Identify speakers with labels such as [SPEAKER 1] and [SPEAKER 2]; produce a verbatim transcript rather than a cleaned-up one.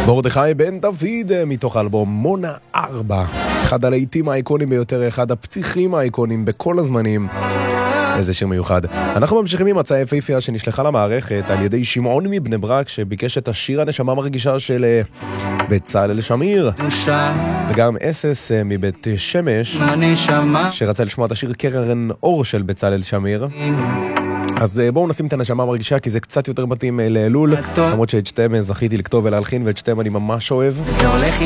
[SPEAKER 1] מרדכי בן דוד מתוך אלבום מונה ארבע, אחד הלהיטים האיקונים ביותר, אחד הפסיכים האיקונים בכל הזמנים. איזה שיר מיוחד. אנחנו ממשיכים עם הצעה יפהפייה שנשלחה למערכת על ידי שמעון מבני ברק, שביקש את השיר הנשמה מרגישה של בצלאל שמיר, וגם אסס מבית שמש שרצה לשמוע את השיר קרן אור של בצלאל שמיר. אז בואו נשים את הנשמה מרגישה, כי זה קצת יותר מתאים לאלול, למרות שאת שתיהם זכיתי לכתוב ולהלחין, ואת שתיהם אני ממש אוהב.
[SPEAKER 2] זה הולך